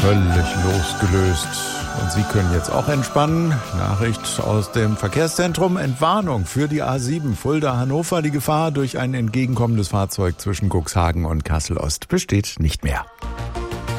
Völlig losgelöst. Und Sie können jetzt auch entspannen. Nachricht aus dem Verkehrszentrum. Entwarnung für die A7 Fulda-Hannover. Die Gefahr durch ein entgegenkommendes Fahrzeug zwischen Cuxhagen und Kassel-Ost besteht nicht mehr.